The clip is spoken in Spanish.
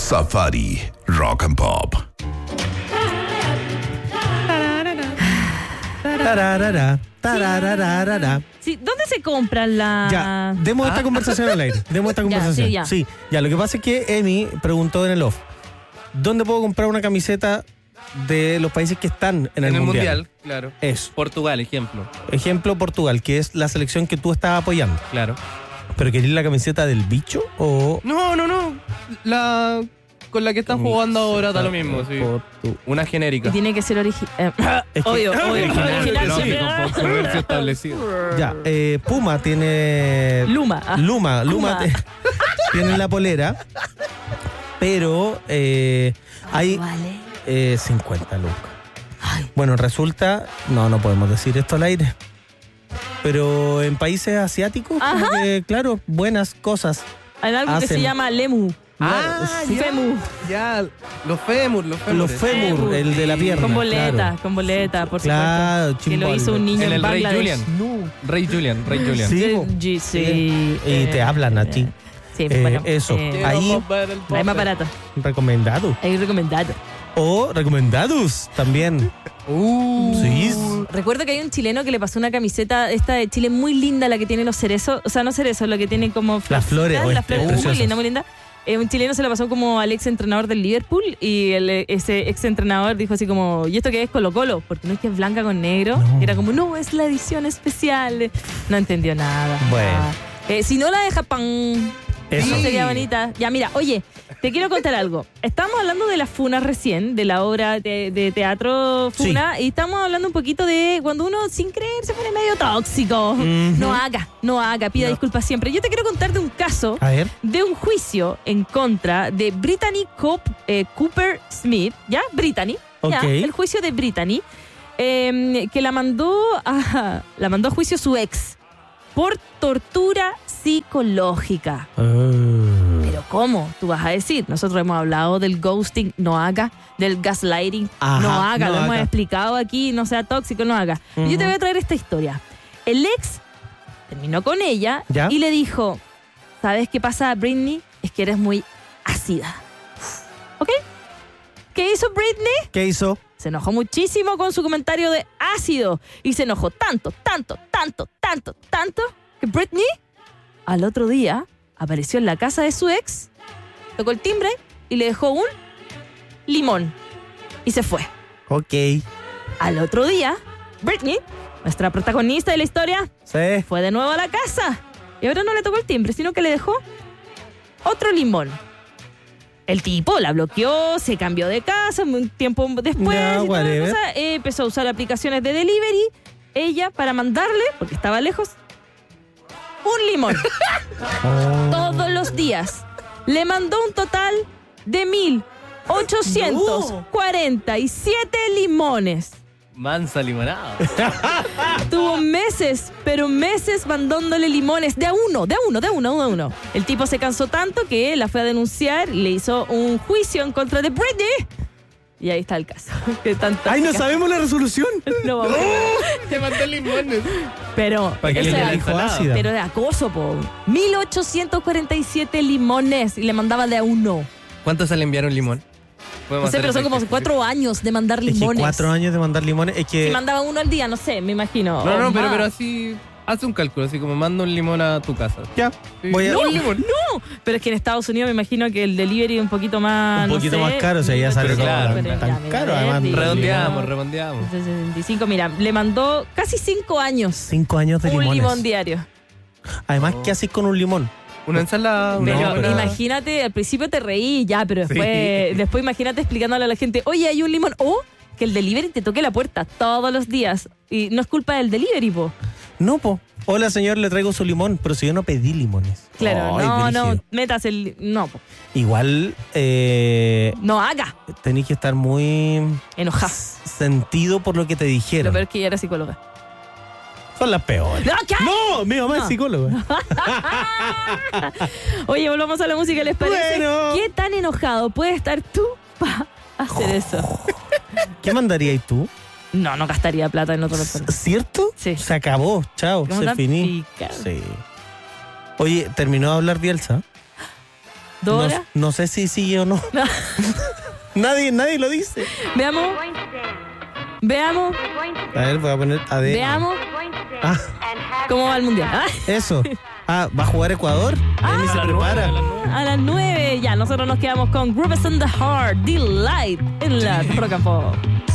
Safari Rock and Pop. Sí, ¿dónde se compran la...? Ya, demos esta conversación al aire. Demos esta conversación. sí, ya. Lo que pasa es que Emi preguntó en el off, ¿dónde puedo comprar una camiseta de los países que están en el Mundial? Claro. Eso. Portugal, ejemplo. Ejemplo, Portugal, que es la selección que tú estás apoyando. Claro. ¿Pero querés la camiseta del bicho o...? No. La con la que están jugando ahora da lo mismo, sí. Una Y genérica. tiene que ser original. Es que- Obvio. Original. Lógico, con comercio establecido. Ya, Puma tiene... Luma. Luma Kuma. tiene la polera, pero hay Vale. 50 lucas. Bueno, resulta... No podemos decir esto al aire. Pero en países asiáticos, como Ajá. que, claro, buenas cosas. Hay algo que se hacen. llama Lemu. Sí. Femu. Ya, los fémur. Los fémur, el de la pierna. Con boleta, claro. por Claro, supuesto. Que lo chimbal. hizo un niño En en el Rey Bangladesh. Julian. No. Rey Julian. Sí, po. Sí. Y te hablan a ti. Sí, bueno. Eso. Ahí, hay más barato. recomendado. Hay recomendado. O recomendados también. Sí. Recuerdo que hay un chileno que le pasó una camiseta esta de Chile muy linda, la que tiene los cerezos, o sea, no cerezos, lo que tiene como Las flores, las flores, muy preciosas. linda, muy linda. Un chileno se la pasó como al ex entrenador del Liverpool y ese ex entrenador dijo así como, ¿y esto qué es Colo-Colo? Porque no es que es blanca con negro. No. Y era como, no, es la edición especial. No entendió nada. Bueno. Si no la de Japón, Eso. no sería bonita. Ya, mira, oye, te quiero contar algo. Estamos hablando de la Funa recién, de la obra de teatro Funa, y estamos hablando un poquito de cuando uno sin creer se pone medio tóxico. No haga, pida disculpas siempre. Yo te quiero contar de un caso A ver. de un juicio en contra de Brittany Cooper Smith, ¿ya? Brittany, ¿ya? Ok. El juicio de Brittany, que la mandó a juicio su ex por tortura psicológica. ¿Pero cómo? Tú vas a decir, nosotros hemos hablado del ghosting, no haga, del gaslighting, Ajá, no haga, no lo hemos haga. explicado aquí, no sea tóxico, no haga. Y yo te voy a traer esta historia. El ex terminó con ella ¿Ya? y le dijo, ¿sabes qué pasa, Britney? Es que eres muy ácida. ¿Ok? ¿Qué hizo Britney? ¿Qué hizo? Se enojó muchísimo con su comentario de ácido y se enojó tanto, que Britney al otro día apareció en la casa de su ex, tocó el timbre y le dejó un limón y se fue. Ok. Al otro día, Britney, nuestra protagonista de la historia, Sí. fue de nuevo a la casa y ahora no le tocó el timbre, sino que le dejó otro limón. El tipo la bloqueó, se cambió de casa un tiempo después, Ya, y toda la whatever. cosa, empezó a usar aplicaciones de delivery, ella para mandarle, porque estaba lejos, un limón. Todos los días. Le mandó un total de 1,847 limones. Mansa limonada. Tuvo meses, pero meses mandándole limones de a uno. El tipo se cansó tanto que la fue a denunciar y le hizo un juicio en contra de Britney. Y ahí está el caso. ¿Qué tanta ¡Ay, no sabemos la resolución! No, vamos. Te mandó limones. Pero, Para que o le sea, dé la dijo ensalada. ácida. pero de acoso, po. 1,847 limones y le mandaba de a uno. ¿Cuánto sale enviar un limón? No sé, pero son como 4 años de mandar Es que limones. 4 años de mandar limones. Es que. Si mandaba uno al día, no sé, me imagino. No, O pero más. así. Haz un cálculo, así como manda un limón a tu casa. Ya. Sí. Voy a. No, Un limón. no, pero es que en Estados Unidos me imagino que el delivery es un poquito más. Un poquito más caro, o sea, ya sale todo tan caro, además. Redondeamos. 65, mira, le mandó casi 5 años 5 años de un limones. limón diario. Además, ¿qué haces con un limón? Una ensalada, una Pero buena- imagínate, al principio te reí ya, pero después imagínate explicándole a la gente, oye, hay un limón. O que el delivery te toque la puerta todos los días. Y no es culpa del delivery, po. No, po. Hola, señor, le traigo su limón, pero si yo no pedí limones. Claro, Ay, no, brígido. metas el. No, po. Igual, No haga. tenés que estar muy Enojado. sentido por lo que te Lo dijeron. peor es que ella era psicóloga. Son las peores. ¡No, qué! No, mi mamá No. es psicóloga. Oye, volvamos a la música, ¿les parece? Bueno. ¿Qué tan enojado puedes estar tú para hacer eso? ¿Qué mandarías tú? No gastaría plata en otra persona. ¿Cierto? Sí. Se acabó. Chao, ¿Cómo se tan finí. picado? Sí. Oye, ¿terminó de hablar Bielsa? ¿2 horas? No sé si sigue o no. Nadie lo dice. Veamos. A ver, voy a poner AD. Veamos cómo va el mundial. Eso. ¿Va a jugar Ecuador? Emi se prepara. A las 9. Ya, nosotros nos quedamos con Grooves on the Heart, Delight en la Rock and Pop.